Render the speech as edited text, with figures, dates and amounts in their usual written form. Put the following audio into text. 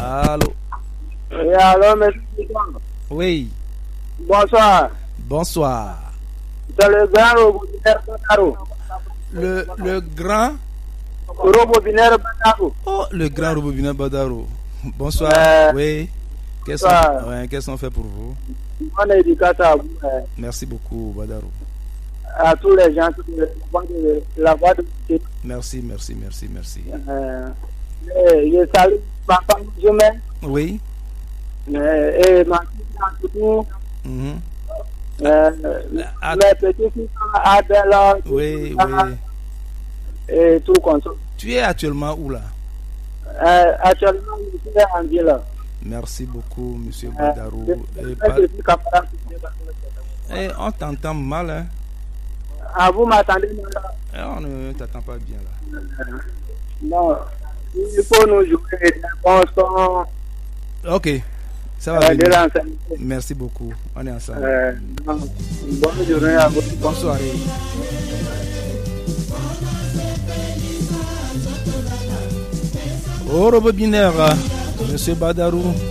Allô. Et alors, monsieur. Oui. Bonsoir. Bonsoir. C'est le grand robobinaire Badaro. Le grand Robobinaire Badaro. Oh, le grand robobinaire Badaro. Bonsoir. Oui. Qu'est-ce qu'on fait pour vous? Bonne éducation à vous. Merci beaucoup, Badaro. À tous les gens qui la voix de Merci. Je salue ma femme Jumé. Oui. Et ma fille mes petits fils Adela. Oui. Et tout comme ça. Tu es actuellement où là? Actuellement, je suis en ville. Merci beaucoup, monsieur Badaro. On t'entend mal, hein? Ah, vous m'attendez mal? On ne t'attend pas bien là. Non, il faut nous jouer des bons sons. Ok, ça va venir. Merci beaucoup, on est ensemble. Bonne journée à vous. Bonne soirée. Au robot binaire, monsieur Badaro.